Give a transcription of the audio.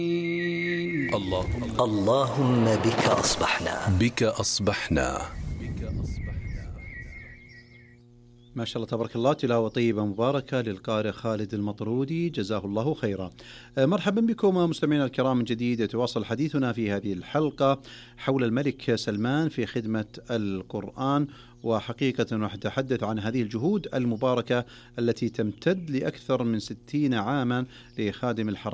اللهم بك أصبحنا. ما شاء الله تبارك الله، تلاوة طيبة مباركة للقارئ خالد المطرودي، جزاه الله خيرا. مرحبا بكم مستمعينا الكرام من جديد. يتواصل حديثنا في هذه الحلقة حول الملك سلمان في خدمة القرآن، وحقيقة نتحدث عن هذه الجهود المباركة التي تمتد لأكثر من 60 عاما لخادم الحرمين